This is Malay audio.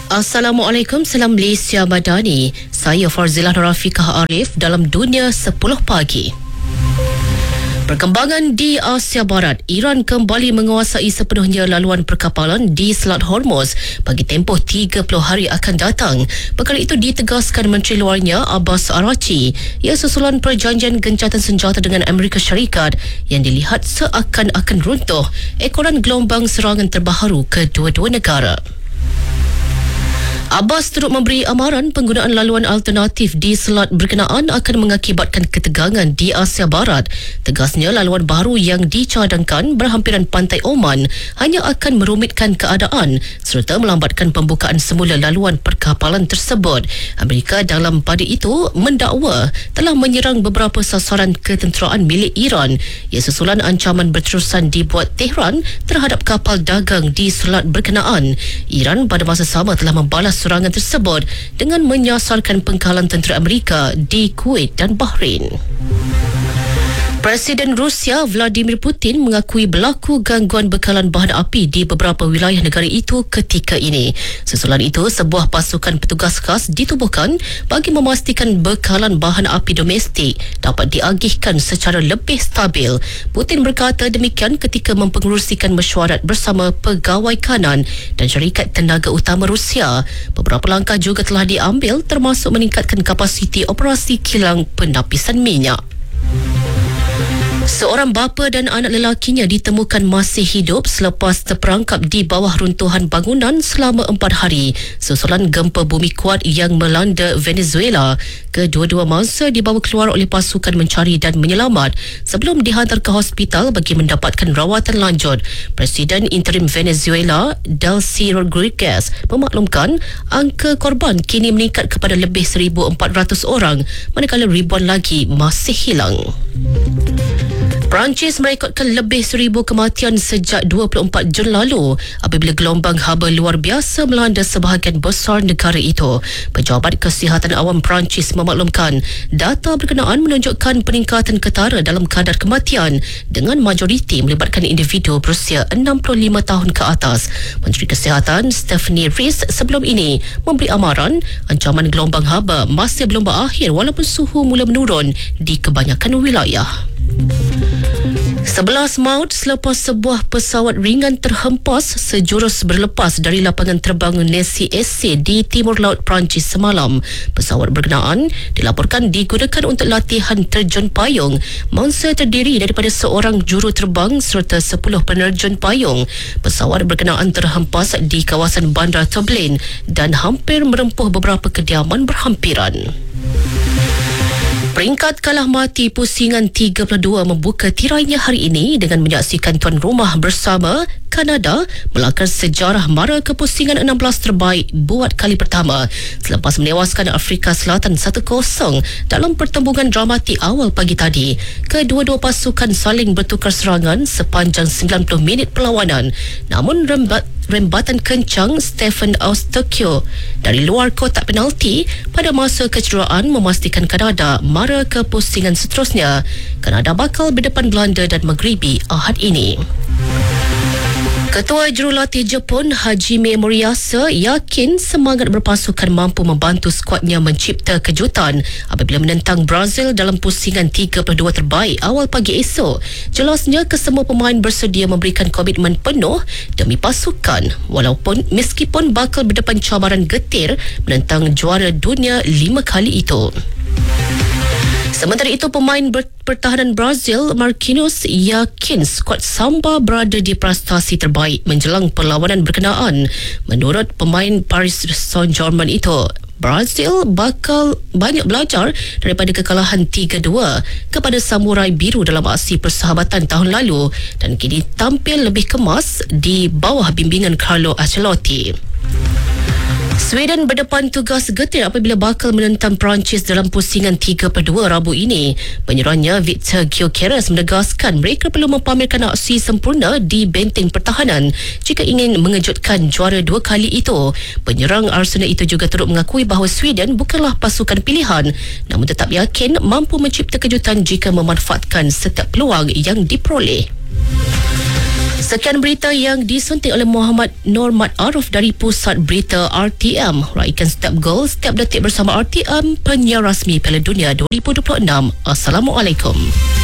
Assalamualaikum, salam Malaysia Madani. Saya Farzilah Rafiqah Arif dalam Dunia 10 Pagi. Perkembangan di Asia Barat, Iran kembali menguasai sepenuhnya laluan perkapalan di Selat Hormuz bagi tempoh 30 hari akan datang. Perkara itu ditegaskan Menteri Luarnya Abbas Araghchi. Ia susulan perjanjian gencatan senjata dengan Amerika Syarikat yang dilihat seakan-akan runtuh ekoran gelombang serangan terbaharu kedua-dua negara. Abbas turut memberi amaran penggunaan laluan alternatif di selat berkenaan akan mengakibatkan ketegangan di Asia Barat. Tegasnya, laluan baru yang dicadangkan berhampiran pantai Oman hanya akan merumitkan keadaan serta melambatkan pembukaan semula laluan perkapalan tersebut. Amerika dalam pada itu mendakwa telah menyerang beberapa sasaran ketenteraan milik Iran. Ia susulan ancaman berterusan dibuat Tehran terhadap kapal dagang di selat berkenaan. Iran pada masa sama telah membalas serangan tersebut dengan menyasarkan pengkalan tentera Amerika di Kuwait dan Bahrain. Presiden Rusia Vladimir Putin mengakui berlaku gangguan bekalan bahan api di beberapa wilayah negara itu ketika ini. Susulan itu, sebuah pasukan petugas khas ditubuhkan bagi memastikan bekalan bahan api domestik dapat diagihkan secara lebih stabil. Putin berkata demikian ketika mempengerusikan mesyuarat bersama pegawai kanan dan syarikat tenaga utama Rusia. Beberapa langkah juga telah diambil termasuk meningkatkan kapasiti operasi kilang penapisan minyak. Seorang bapa dan anak lelakinya ditemukan masih hidup selepas terperangkap di bawah runtuhan bangunan selama 4 hari susulan gempa bumi kuat yang melanda Venezuela. Kedua-dua mangsa dibawa keluar oleh pasukan mencari dan menyelamat sebelum dihantar ke hospital bagi mendapatkan rawatan lanjut. Presiden interim Venezuela, Delcy Rodriguez, memaklumkan angka korban kini meningkat kepada lebih 1,400 orang manakala ribuan lagi masih hilang. Perancis merekodkan lebih 1,000 kematian sejak 24 Jun lalu apabila gelombang haba luar biasa melanda sebahagian besar negara itu. Pejabat Kesihatan Awam Perancis memaklumkan data berkenaan menunjukkan peningkatan ketara dalam kadar kematian dengan majoriti melibatkan individu berusia 65 tahun ke atas. Menteri Kesihatan Stephanie Rees sebelum ini memberi amaran ancaman gelombang haba masih belum berakhir walaupun suhu mula menurun di kebanyakan wilayah. 11 maut selepas sebuah pesawat ringan terhempas sejurus berlepas dari lapangan terbang Nancy-SC di timur laut Perancis semalam. Pesawat berkenaan dilaporkan digunakan untuk latihan terjun payung. Mangsa terdiri daripada seorang juruterbang serta 10 penerjun payung. Pesawat berkenaan terhempas di kawasan Bandar Toblin dan hampir merempuh beberapa kediaman berhampiran. Peringkat kalah mati pusingan 32 membuka tirainya hari ini dengan menyaksikan tuan rumah bersama Kanada melangkah sejarah mara kepusingan 16 terbaik buat kali pertama selepas menewaskan Afrika Selatan 1-0 dalam pertembungan dramatik awal pagi tadi. Kedua-dua pasukan saling bertukar serangan sepanjang 90 minit perlawanan. Namun rembatan kencang Stephen Eustachio dari luar kotak penalti pada masa kecederaan memastikan Kanada mara ke pusingan seterusnya. Kanada bakal berdepan Belanda dan Maghribi Ahad ini. Ketua Jurulatih Jepun Hajime Moriyasa yakin semangat berpasukan mampu membantu skuadnya mencipta kejutan apabila menentang Brazil dalam pusingan 32 terbaik awal pagi esok. Jelasnya kesemua pemain bersedia memberikan komitmen penuh demi pasukan meskipun bakal berdepan cabaran getir menentang juara dunia 5 kali itu. Sementara itu, pemain pertahanan Brazil Marquinhos yakin skuad Samba berada di prestasi terbaik menjelang perlawanan berkenaan. Menurut pemain Paris Saint-Germain itu, Brazil bakal banyak belajar daripada kekalahan 3-2 kepada Samurai Biru dalam aksi persahabatan tahun lalu dan kini tampil lebih kemas di bawah bimbingan Carlo Ancelotti. Sweden berdepan tugas getir apabila bakal menentang Perancis dalam pusingan 3-2 Rabu ini. Penyerangnya Victor Gyökeres menegaskan mereka perlu mempamerkan aksi sempurna di benteng pertahanan jika ingin mengejutkan juara 2 kali itu. Penyerang Arsenal itu juga turut mengakui bahawa Sweden bukanlah pasukan pilihan namun tetap yakin mampu mencipta kejutan jika memanfaatkan setiap peluang yang diperoleh. Sekian berita yang disuntik oleh Muhammad Normat Arif dari Pusat Berita RTM. Raikan setiap gol, setiap detik bersama RTM, penyiar rasmi Piala Dunia 2026. Assalamualaikum.